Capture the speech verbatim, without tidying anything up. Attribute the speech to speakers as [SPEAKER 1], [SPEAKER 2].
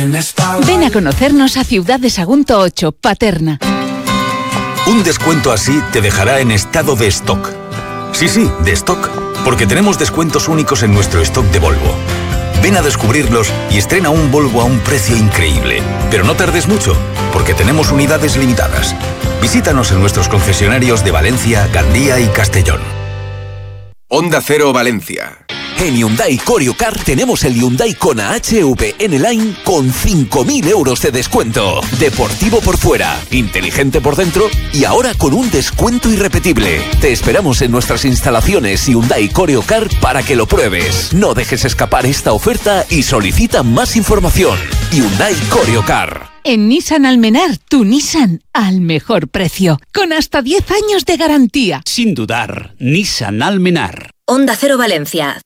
[SPEAKER 1] Ven a conocernos a Ciudad de Sagunto ocho, Paterna.
[SPEAKER 2] Un descuento así te dejará en estado de stock. Sí, sí, de stock, porque tenemos descuentos únicos en nuestro stock de Volvo. Ven a descubrirlos y estrena un Volvo a un precio increíble. Pero no tardes mucho, porque tenemos unidades limitadas. Visítanos en nuestros concesionarios de Valencia, Gandía y Castellón.
[SPEAKER 3] Onda Cero Valencia.
[SPEAKER 4] En Hyundai Corio-Car tenemos el Hyundai Kona H V N-Line con cinco mil euros de descuento. Deportivo por fuera, inteligente por dentro y ahora con un descuento irrepetible. Te esperamos en nuestras instalaciones Hyundai Corio-Car para que lo pruebes. No dejes escapar esta oferta y solicita más información. Hyundai Corio-Car.
[SPEAKER 1] En Nissan Almenar, tu Nissan al mejor precio, con hasta diez años de garantía.
[SPEAKER 5] Sin dudar, Nissan Almenar.
[SPEAKER 6] Onda Cero Valencia,